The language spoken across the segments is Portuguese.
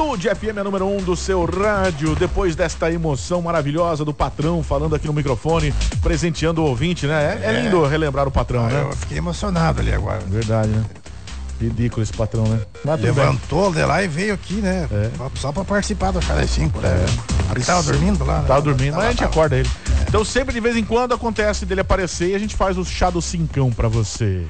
Estúdio FM número 1 do seu rádio. Depois desta emoção maravilhosa do patrão falando aqui no microfone, presenteando o ouvinte, né? É lindo relembrar o patrão, né? Eu fiquei emocionado ali agora. Verdade, né? Ridículo esse patrão, né? Mas levantou de lá e veio aqui, né? Só pra participar do Chá das 5, né? Ele tava dormindo lá, né? Tava dormindo, mas a gente acorda ele. Então sempre de vez em quando acontece dele aparecer e a gente faz o Chá do Cincão pra você.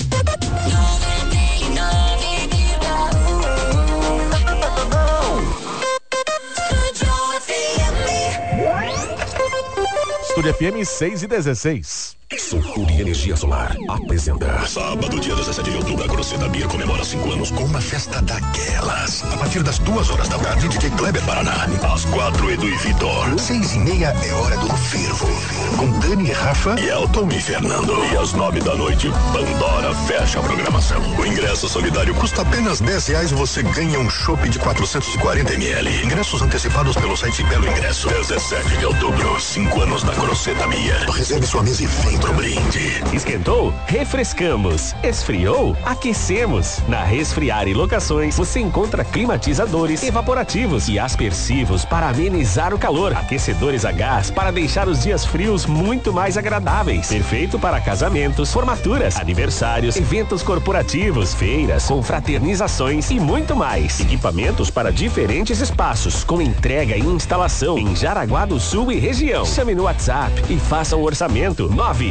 Estúdio FM 6:16. Sulfur e Energia Solar apresenta. Sábado, dia 17 de outubro, a Grosseira Beer comemora 5 anos com uma festa daquelas. A partir das 2h da tarde, DJ Kleber Paraná. Às 4, Edu e Vitor. 6h30 é hora do fervo. Com Dani, Rafa e Elton e Fernando. E às 9 da noite, Pandora fecha a programação. O ingresso solidário custa apenas R$10 e você ganha um chopp de 440 ml. Ingressos antecipados pelo site Belo Ingresso. 17 de outubro, 5 anos da Grosseira Beer. Reserve sua mesa e vem pro brinde. Esquentou? Refrescamos. Esfriou? Aquecemos. Na Resfriar e Locações você encontra climatizadores, evaporativos e aspersivos para amenizar o calor, aquecedores a gás para deixar os dias frios muito mais agradáveis. Perfeito para casamentos, formaturas, aniversários, eventos corporativos, feiras, confraternizações e muito mais. Equipamentos para diferentes espaços, com entrega e instalação em Jaraguá do Sul e região. Chame no WhatsApp e faça um orçamento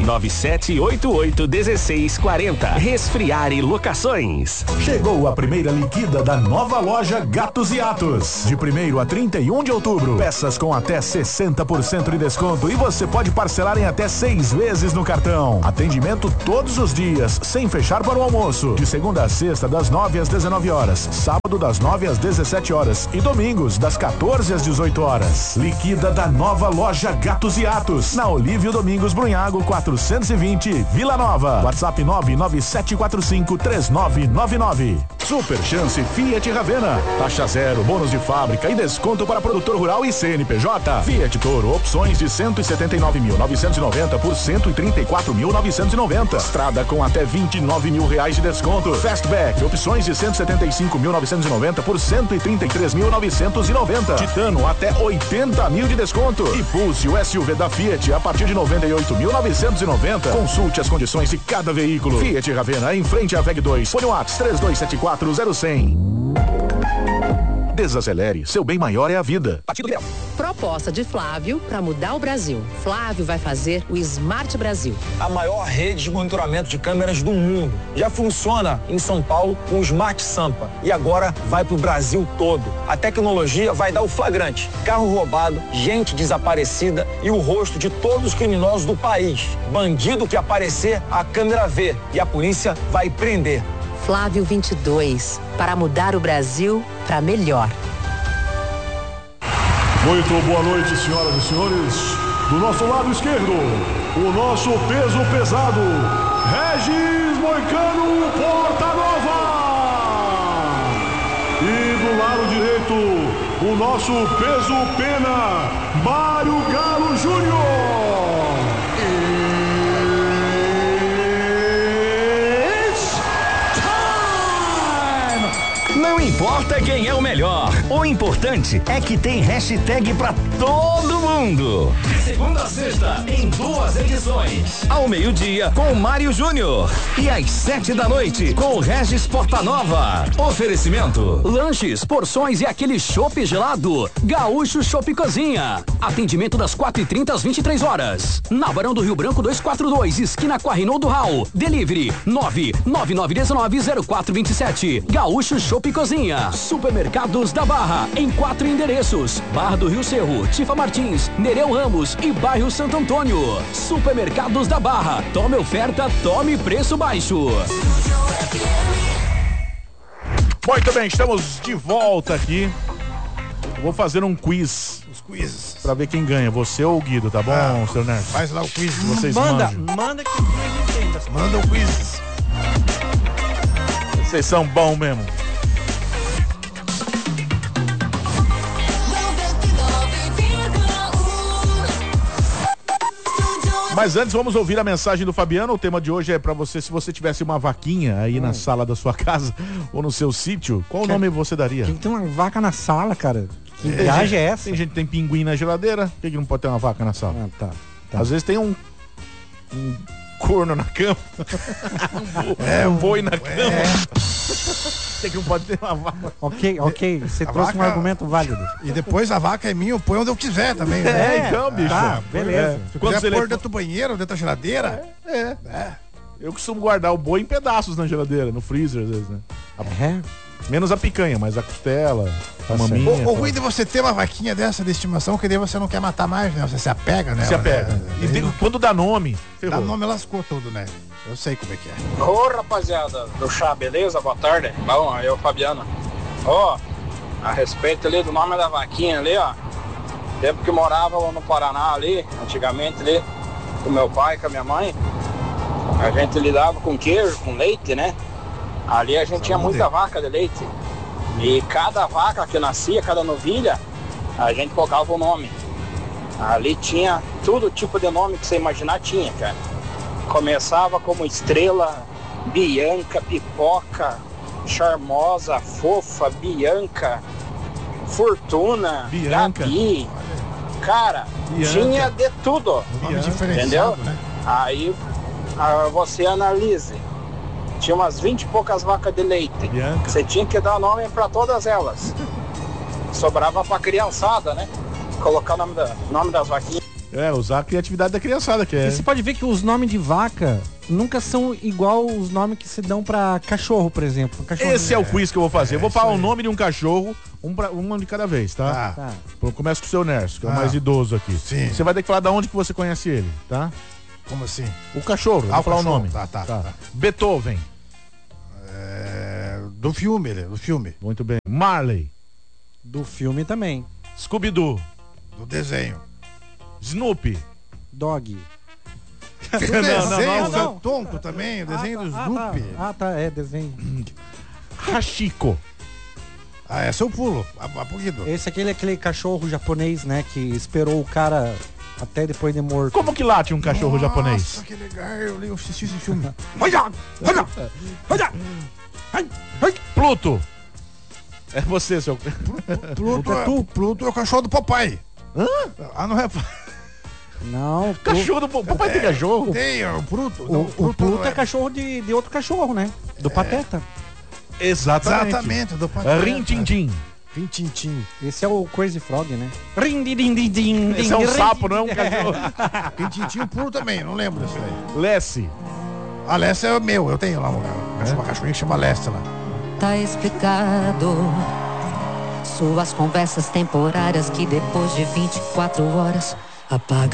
997881640. Resfriar e Locações. Chegou a primeira liquida da nova loja Gatos e Atos. De 1º a 31 de outubro. Peças com até 60% de desconto e você pode parcelar em até 6 vezes no cartão. Atendimento todos os dias, sem fechar para o almoço. De segunda a sexta, das 9 às 19 horas. Sábado, das 9 às 17 horas. E domingos, das 14 às 18 horas. Liquida da nova loja Gatos e Atos. Na Olívio Domingos Brunhago, 420, Vila Nova. WhatsApp 997453999. Super Chance Fiat Ravena. Taxa zero, bônus de fábrica e desconto para produtor rural e CNPJ. Fiat Toro, opções de 179.990 por 134.990. Estrada com até R$29 mil de desconto. Fastback, opções de 175.990 por 133.990. Titano, até 80 mil de desconto. E Pulse, o SUV da Fiat, a partir de 98.990. Consulte as condições de cada veículo. Fiat Ravena, em frente à VEG 2. Fone WhatsApp 32740100. Desacelere, seu bem maior é a vida. Proposta de Flávio para mudar o Brasil. Flávio vai fazer o Smart Brasil. A maior rede de monitoramento de câmeras do mundo. Já funciona em São Paulo com o Smart Sampa. E agora vai pro Brasil todo. A tecnologia vai dar o flagrante. Carro roubado, gente desaparecida e o rosto de todos os criminosos do país. Bandido que aparecer, a câmera vê. E a polícia vai prender. Flávio 22, para mudar o Brasil para melhor. Muito boa noite, senhoras e senhores. Do nosso lado esquerdo, o nosso peso pesado, Regis Moicano Porta Nova. E do lado direito, o nosso peso pena, Mário Galo Júnior. Não importa quem é o melhor, o importante é que tem hashtag pra todo mundo. De segunda a sexta, em 2 edições. Ao meio-dia, com o Mário Júnior. E às 7 da noite, com o Regis Portanova. Oferecimento: lanches, porções e aquele chopp gelado. Gaúcho Chopp Cozinha. Atendimento das 4h30 às 23 horas. Na Barão do Rio Branco 242, esquina com a Reinaldo Rau. Delivery 999190427. Gaúcho Chopp Cozinha. Supermercados da Barra, em 4 endereços: Barra do Rio Cerro, Tifa Martins, Nereu Ramos e Bairro Santo Antônio. Supermercados da Barra. Tome oferta, tome preço baixo. Muito bem, estamos de volta aqui. Vou fazer um quiz. Os quizzes. Pra ver quem ganha, você ou o Guido, tá bom, seu Nerf? Faz lá o quiz. Vocês Manda que a gente tenta. Manda o quiz. Vocês são bons mesmo. Mas antes vamos ouvir a mensagem do Fabiano. O tema de hoje é pra você, se você tivesse uma vaquinha aí na sala da sua casa ou no seu sítio, qual nome você daria? Quem tem uma vaca na sala, cara? Que viagem é essa? Tem gente que tem pinguim na geladeira, por que não pode ter uma vaca na sala? Tá. Às vezes tem um corno na cama. Um boi na cama. Por que não pode ter uma vaca? Ok, você trouxe vaca... um argumento válido. E depois a vaca é minha, eu ponho onde eu quiser também. Né? Então, bicho. Tá, beleza. Se quiser pôr dentro do banheiro, dentro da geladeira. Eu costumo guardar o boi em pedaços na geladeira, no freezer às vezes, né? Menos a picanha, mas a costela, a maminha. O ruim de você ter uma vaquinha dessa de estimação, que daí você não quer matar mais, né? Você se apega, né? Se apega. Quando dá nome, ferrou. Dá nome, lascou tudo, né? Eu sei como é que é. Ô, rapaziada do chá, beleza? Boa tarde. Bom, eu, Fabiano. Ó, a respeito ali do nome da vaquinha ali, ó. Tempo que morava lá no Paraná ali, antigamente ali, com meu pai, com a minha mãe, a gente lidava com queijo, com leite, né? Ali a gente tinha muita vaca de leite. E cada vaca que nascia, cada novilha, a gente colocava o nome. Ali tinha todo tipo de nome que você imaginar tinha, cara. Começava como Estrela, Bianca, Pipoca, Charmosa, Fofa, Bianca, Fortuna, Gabi. Cara, tinha de tudo. Nome diferenciado, entendeu? Né? Aí você analise. Tinha umas 20 e poucas vacas de leite. Bianca. Você tinha que dar nome para todas elas. Sobrava pra criançada, né? Colocar o nome das vaquinhas. Usar a criatividade da criançada, que é. E você pode ver que os nomes de vaca nunca são igual os nomes que se dão pra cachorro, por exemplo. Esse é o quiz que eu vou fazer. Eu vou falar o nome de um cachorro, uma de cada vez, tá? Tá. Começa com o seu Nerso, que é o mais idoso aqui. Sim. Você vai ter que falar de onde que você conhece ele, tá? Como assim? O cachorro, vou falar o nome. Tá. Beethoven. Do filme. Muito bem. Marley. Do filme também. Scooby-Doo. Do desenho. Snoopy. Dog. Do desenho, seu tonto também, o desenho do Snoopy. É desenho. Hachiko. Esse eu pulo, apoguido. Esse aquele cachorro japonês, né, que esperou o cara até depois de morto. Como que late um cachorro japonês? Nossa, que legal, eu assisti esse filme. Pluto. É você, seu... Pluto é o cachorro do papai. Hã? Não é... Não. Cachorro do papai tem cachorro? Tem, o Pluto. O Pluto é cachorro de outro cachorro, né? Do Pateta. Exatamente, do Pateta. Rin-tin-tin. Rin-tin-tin. Esse é o Crazy Frog, né? Esse é um sapo, não é um cachorro. Rin-tin-tin, o Pluto também, não lembro desse aí. Lessie. A Lessie é o meu, eu tenho lá uma cachorrinha que chama Lessie lá. Tá explicado. Suas conversas temporárias que depois de 24 horas apaga.